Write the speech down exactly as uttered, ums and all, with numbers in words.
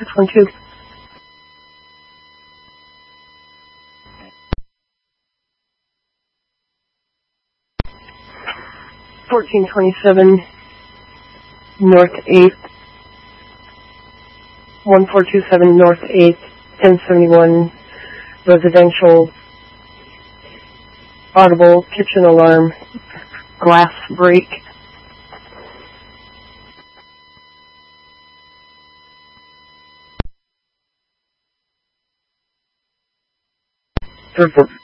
six one two. fourteen twenty-seven North eighth. one four two seven North eighth. ten seventy-one residential. Audible kitchen alarm. Glass break. ten four.